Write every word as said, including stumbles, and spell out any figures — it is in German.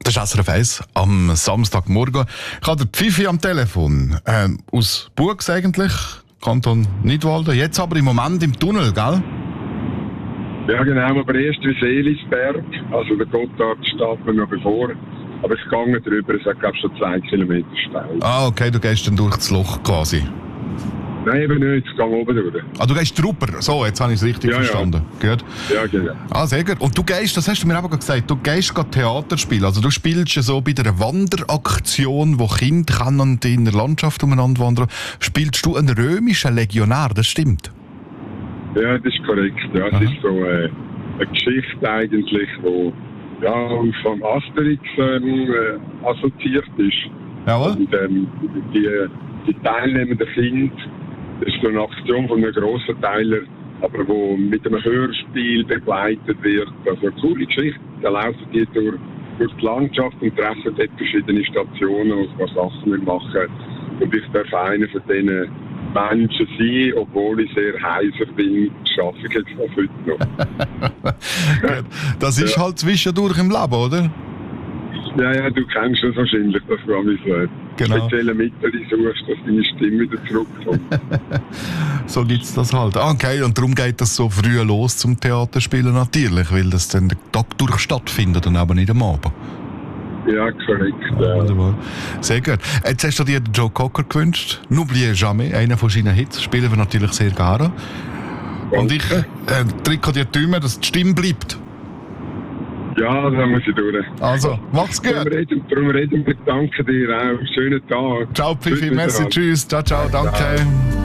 Das ist S R F eins am Samstagmorgen. Ich habe den Pfiffi am Telefon. Ähm, aus Buchs eigentlich, Kanton Nidwalden. Jetzt aber im Moment im Tunnel, gell? Ja genau, aber erst wie Seelisberg. Also der Gotthard steht mir noch bevor. Aber es geht drüber, es hat glaube ich schon zwei Kilometer steil. Ah, okay, du gehst dann durch das Loch quasi. Nein, eben nicht, es geht oben durch. Ah, du gehst drüber. So, jetzt habe ich es richtig Ja, verstanden. Ja. Gut. Ja, genau. Ah, sehr gut. Und du gehst, das hast du mir aber gesagt, du gehst gerade Theater spielen. Also du spielst ja so bei der Wanderaktion, wo Kinder können in der Landschaft umeinander wandern. Spielst du einen römischen Legionär, das stimmt? Ja, das ist korrekt. Ja, es ist so äh, eine Geschichte eigentlich, die ja, vom Asterix ähm, äh, assoziiert ist. Jawohl. Und ähm, die, die teilnehmenden Kinder, das ist so eine Aktion von einem grossen Teiler, aber wo mit einem Hörspiel begleitet wird. Also eine coole Geschichte. Da laufen die durch, durch die Landschaft und treffen dort verschiedene Stationen, wo sie Sachen machen. Und ich darf einer von diesen Menschen sein, obwohl ich sehr heiser bin, schaffe ich jetzt noch heute noch. Das ist ja halt zwischendurch im Leben, oder? Ja, ja, du kennst das wahrscheinlich, dass du an so genau. spezielle Mittel suchst, dass deine Stimme wieder zurückkommt. So gibt es das halt. Ah, okay, und darum geht das so früh los zum Theaterspielen natürlich, weil das dann den Tag durch stattfindet und aber nicht am Abend. Ja, korrekt. Ja. Wunderbar. Sehr gut. Jetzt hast du dir den Joe Cocker gewünscht. N'oubliez jamais, einer von seinen Hits. Spielen wir natürlich sehr gerne. Und ich äh, drücke dir die Daumen, dass die Stimme bleibt. Ja, da muss ich durch. Also, mach's gut. Darum reden, darum reden wir. Danke dir auch. Schönen Tag. Ciao, Pfiffi. Merci. Tschüss. Ciao, ciao. Danke. Ciao.